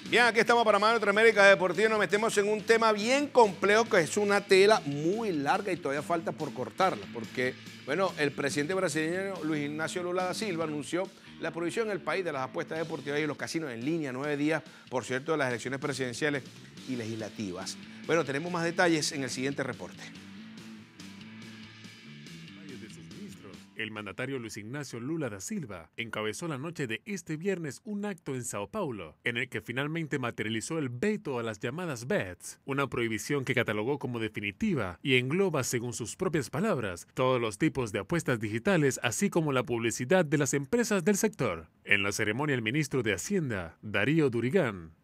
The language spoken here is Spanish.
Bien, aquí estamos para más de Nuestra Deportiva. Nos metemos en un tema bien complejo que es una tela muy larga y todavía falta por cortarla. Porque, bueno, el presidente brasileño Luis Ignacio Lula da Silva anunció la prohibición en el país de las apuestas deportivas y los casinos en línea, 9 días, por cierto, de las elecciones presidenciales y legislativas. Bueno, tenemos más detalles en el siguiente reporte. El mandatario Luis Ignacio Lula da Silva encabezó la noche de este viernes un acto en Sao Paulo, en el que finalmente materializó el veto a las llamadas bets, una prohibición que catalogó como definitiva y engloba, según sus propias palabras, todos los tipos de apuestas digitales, así como la publicidad de las empresas del sector. En la ceremonia, el ministro de Hacienda, Darío Durigan,